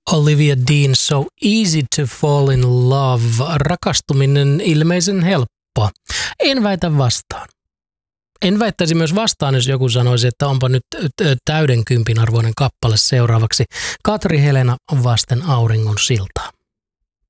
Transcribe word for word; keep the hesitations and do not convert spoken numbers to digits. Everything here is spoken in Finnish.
Olivia Dean, So Easy to Fall in Love. Rakastuminen ilmeisen helppoa. En väitä vastaan. En väittäisi myös vastaan, jos joku sanoisi, että onpa nyt täyden kympin arvoinen kappale seuraavaksi. Katri Helena Vasten auringon siltaa.